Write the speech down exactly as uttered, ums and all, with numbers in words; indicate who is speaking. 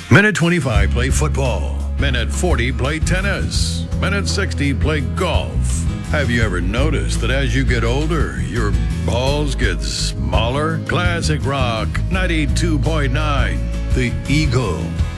Speaker 1: Minute twenty-five, play football. Minute forty, play tennis. Minute sixty, play golf. Have you ever noticed that as you get older, your balls get smaller? Classic Rock ninety-two point nine, The Eagle.